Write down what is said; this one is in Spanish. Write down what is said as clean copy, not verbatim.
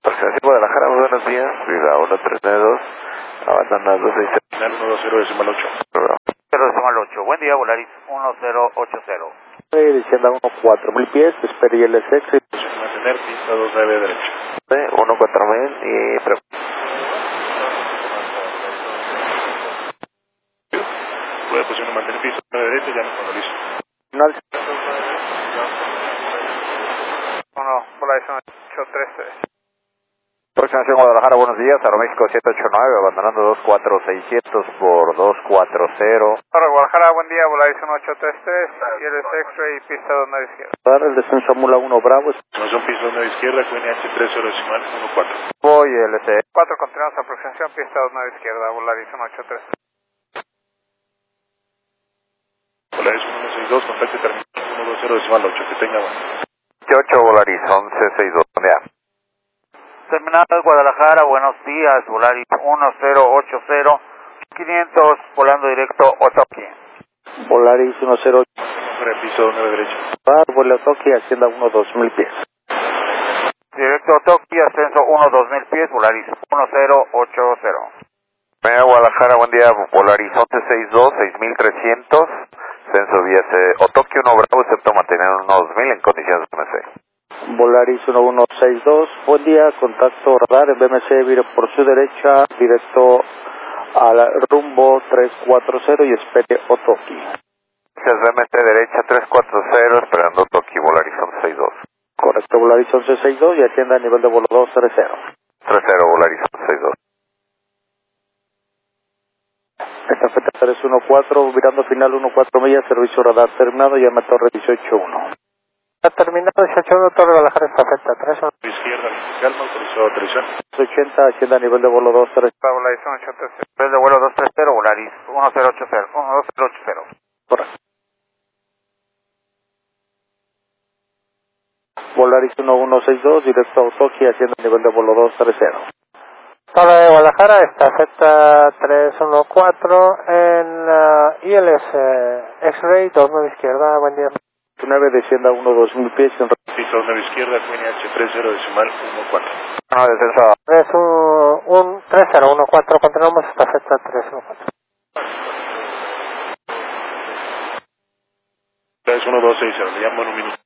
Aproximación Guadalajara, muy buenos días. Viva 132, abandona 26, final 120.8. 0.8. Buen día, Volaris 1080. Descienda 14000 pies, espere y LSX. Mantener pista 29 derecha. 14000 y Puede posicionar mantener pista 9 derecha, ya no cuando listo. Final. 1, Volaris 183. Aproximación Guadalajara, buenos días. Aeroméxico 789, abandonando 24600 por 240. Para Guadalajara, buen día, Volaris 1833, y el X-Ray, pista 2 izquierda. Dar el descenso a Mula 1 Bravo. Aproximación pista 9 izquierda, QNH 30.14. Voy LC. 4, continuamos aproximación, pista 2 izquierda, Volaris 1833. Volaris 1162, contacto terminal 120.8, que tenga bueno. 8 Volaris 1162, ya. Terminal Guadalajara, buenos días, Volaris 1080, 500, volando directo Otoki. Volaris 108. Fuera de piso 9 derecha. Vuelo a Tokio, Hacienda 12000 pies. Directo Otoki, ascenso 1-2000 pies, Volaris 1080. Venga Guadalajara, buen día. Volaris 1162, 6300. Censo vía Otoki 1 Bravo, excepto mantener 12000 en condiciones de BMC. Volaris 1162. Buen día, contacto radar en BMC, vire por su derecha, directo al rumbo 340 y espere Otoki. BMC derecha 340, esperando Otoki, Volaris 1162. Correcto, Volaris 1162 y Hacienda a nivel de vuelo 230. 30 Volaris 1162. Esta feta 314, virando final 14 millas, servicio radar terminado, llama Torre 181. Terminado 181, Torre Guadalajara, esta feta 31. Izquierda, calma, autorizado a aterrizar. 80, Hacienda a nivel de vuelo 230. Volaris 183, nivel de vuelo 230, Volaris 1080. Correcto. Volaris 1162, directo a Otoki, Hacienda a nivel de vuelo 230. Torre de Guadalajara, esta feta 314 en ILS X-Ray 29 izquierda, buen día. 9, descienda 1-2000 pies en Pista 9 izquierda, QNH 30.14. No, descenso. 3014, continuamos esta feta 314. Es 1260, le llamo en un minuto.